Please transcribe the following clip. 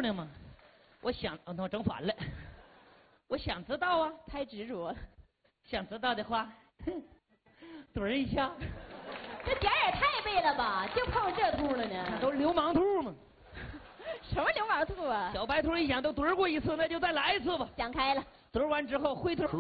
呢嘛。我想，我整反了。我想知道啊， 太执着了。 想知道的话，怼一下。 这点也太背了吧，就碰这兔了呢。 那都是流氓兔嘛。 什么流氓兔啊？ 小白兔一想都怼过一次，那就再来一次吧。 想开了。 怼完之后，灰兔。